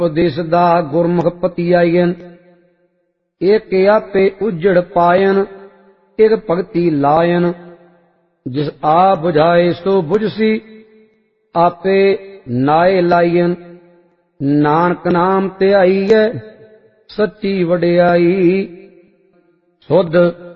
ਦਿਸਦਾ ਗੁਰਮੁਖ ਪਤੀਆਇਨ। ਏਕ ਆਪੇ ਉਜੜ ਪਾਇਨ ਇਕ ਭਗਤੀ ਲਾਇਨ। ਜਿਸ ਆ ਬੁਝਾਏ ਸੋ ਬੁਝਸੀ ਆਪੇ ਨਾਏ ਲਾਇਨ। ਨਾਨਕ ਨਾਮ ਧਿਆਈਐ ਸੱਚੀ ਵਡਿਆਈ ਸੁਧ